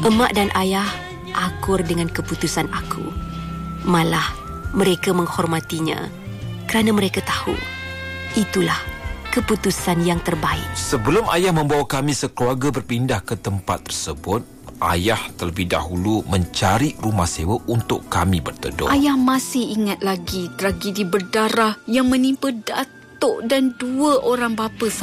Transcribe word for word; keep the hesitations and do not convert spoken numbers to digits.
Emak dan ayah akur dengan keputusan aku. Malah mereka menghormatinya kerana mereka tahu itulah keputusan yang terbaik. Sebelum ayah membawa kami sekeluarga berpindah ke tempat tersebut, ayah terlebih dahulu mencari rumah sewa untuk kami berteduh. Ayah masih ingat lagi tragedi berdarah yang menimpa Datuk dan dua orang bapa